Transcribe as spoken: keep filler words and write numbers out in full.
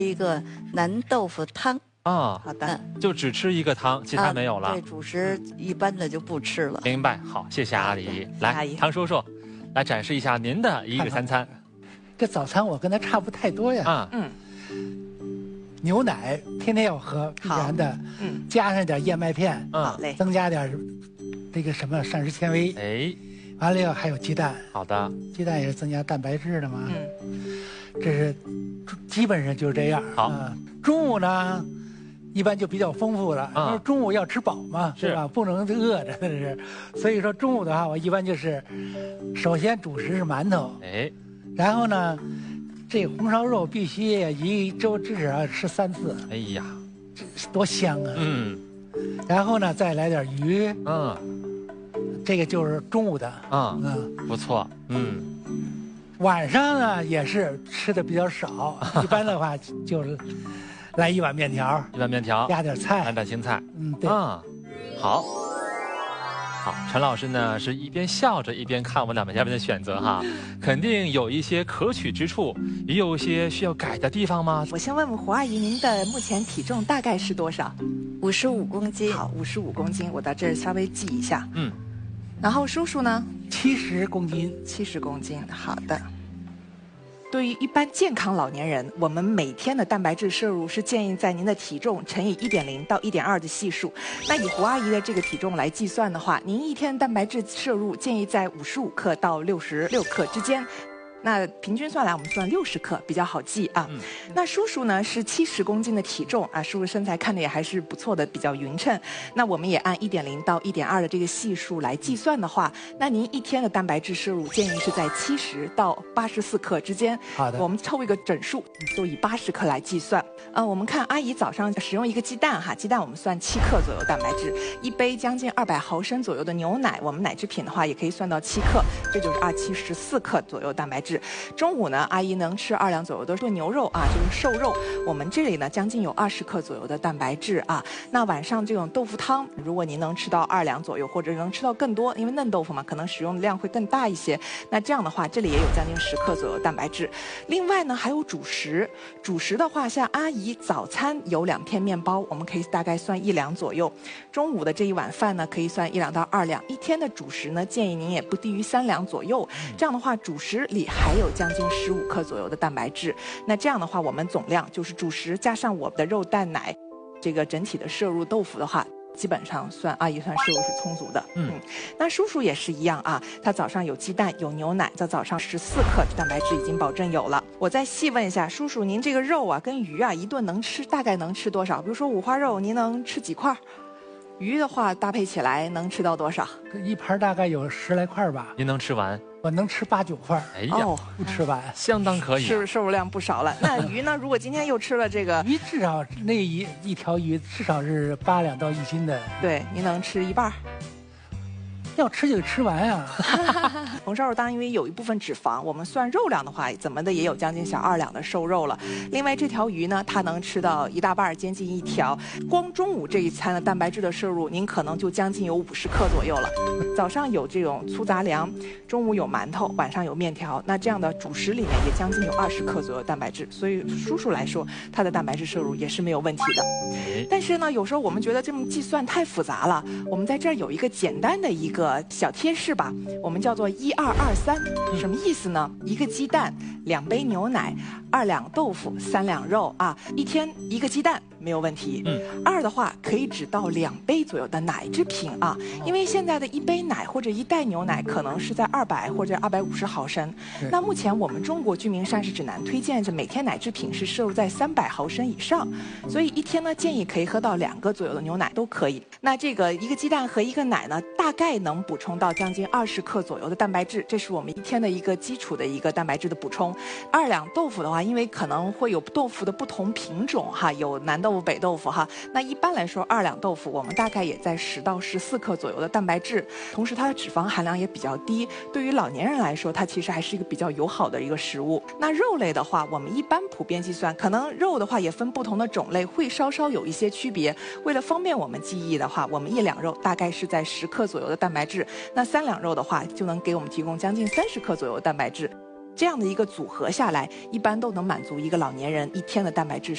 一个南豆腐汤。 啊， 好的， 嗯， 就只吃一个汤，其他没有了。 啊、对，主食一般的就不吃了。 明白，好，谢谢阿姨。来， 阿姨汤叔叔，来展示一下您的一日三餐。 这早餐我跟他差不太多呀。 啊， 嗯， 牛奶天天要喝，必然的。 嗯， 加上点燕麦片， 好嗯， 嘞， 增加点这个什么膳食纤维。 哎， 完了以后还有鸡蛋， 好的， 鸡蛋也是增加蛋白质的嘛。 嗯， 这是基本上就是这样。 好啊，中午呢，一般就比较丰富了， 啊因为中午要吃饱嘛， 是对吧？不能饿着，这是。所以说中午的话，我一般就是，首先主食是馒头， 哎， 然后呢，这红烧肉必须一周至少要吃三次， 哎呀， 多香啊！ 嗯然后呢，再来点鱼， 嗯这个就是中午的。 嗯， 嗯， 不错，嗯， 晚上呢也是吃的比较少，一般的话就是来一碗面条， 一碗面条， 加点来菜。 点青菜。 嗯，对。 啊，好，好，陈老师呢是一边笑着一边看我们两位嘉宾的选择哈，肯定有一些可取之处，也有一些需要改的地方吗？ 我先问问胡阿姨，您的目前体重大概是多少？ 五十五公斤。 好，五十五公斤，我到这儿稍微记一下。 嗯， 然后叔叔呢？ 七十公斤。 七十公斤，好的。对于一般健康老年人，我们每天的蛋白质摄入是建议在您的体重乘以一点零到一点二的系数。那以胡阿姨的这个体重来计算的话，您一天的蛋白质摄入建议在五十五克到六十六克之间。那平均算来，我们算六十克比较好记啊。 嗯、 那叔叔呢是七十公斤的体重啊，叔叔身材看着也还是不错的，比较匀称。那我们也按一点零到一点二的这个系数来计算的话，那您一天的蛋白质摄入建议是在七十到八十四克之间。 好的。 我们凑一个整数，就以八十克来计算。呃，我们看阿姨早上使用一个鸡蛋哈，鸡蛋我们算七克左右蛋白质，一杯将近二百毫升左右的牛奶，我们奶制品的话也可以算到七克，这就是二七十四克左右蛋白质。中午呢，阿姨能吃二两左右的炖牛肉啊，就是瘦肉。我们这里呢，将近有二十克左右的蛋白质啊。那晚上这种豆腐汤，如果您能吃到二两左右，或者能吃到更多，因为嫩豆腐嘛，可能使用的量会更大一些。那这样的话，这里也有将近十克左右蛋白质。另外呢，还有主食。主食的话，像阿姨早餐有两片面包，我们可以大概算一两左右。中午的这一碗饭呢，可以算一两到二两。一天的主食呢，建议您也不低于三两左右。这样的话，主食里还有将近十五克左右的蛋白质。那这样的话，我们总量就是主食加上我们的肉蛋奶，这个整体的摄入豆腐的话，基本上算阿姨算摄入是充足的。 嗯， 嗯那叔叔也是一样啊，他早上有鸡蛋有牛奶，在早上十四克蛋白质已经保证有了。我再细问一下叔叔，您这个肉啊跟鱼啊一顿能吃大概能吃多少？比如说五花肉，您能吃几块？鱼的话搭配起来能吃到多少？ 一盘大概有十来块吧， 您能吃完？ 我能吃八九块。 哎呀， 哦， 不吃完。 相当可以、啊， 摄摄入量不少了。那鱼呢？如果今天又吃了这个鱼，至少那一一条鱼至少是八两到一斤的。 对，您能吃一半。 要吃就吃完啊！ 红烧肉当然因为有一部分脂肪，我们算肉量的话，怎么的也有将近小二两的瘦肉了。另外这条鱼呢，它能吃到一大半，接近一条。光中午这一餐的蛋白质的摄入，您可能就将近有五十克左右了。早上有这种粗杂粮，中午有馒头，晚上有面条，那这样的主食里面也将近有二十克左右蛋白质。所以叔叔来说，他的蛋白质摄入也是没有问题的。但是呢，有时候我们觉得这么计算太复杂了，我们在这儿有一个简单的一个小贴士吧，我们叫做一二二三，什么意思呢？一个鸡蛋，两杯牛奶，二两豆腐，三两肉啊，一天一个鸡蛋没有问题。 嗯， 二的话可以只到两杯左右的奶制品啊，因为现在的一杯奶或者一袋牛奶可能是在二百或者二百五十毫升，那目前我们中国居民膳食指南推荐着每天奶制品是摄入在三百毫升以上，所以一天呢建议可以喝到两个左右的牛奶都可以。那这个一个鸡蛋和一个奶呢，大概能补充到将近二十克左右的蛋白质，这是我们一天的一个基础的一个蛋白质的补充。二两豆腐的话，因为可能会有豆腐的不同品种哈，有南豆腐、北豆腐哈，那一般来说二两豆腐我们大概也在十到十四克左右的蛋白质，同时它的脂肪含量也比较低，对于老年人来说，它其实还是一个比较友好的一个食物。那肉类的话，我们一般普遍计算，可能肉的话也分不同的种类，会稍稍有一些区别。为了方便我们记忆的话，我们一两肉大概是在十克左右的蛋白质，那三两肉的话就能给我们提供将近三十克左右的蛋白质。这样的一个组合下来，一般都能满足一个老年人一天的蛋白质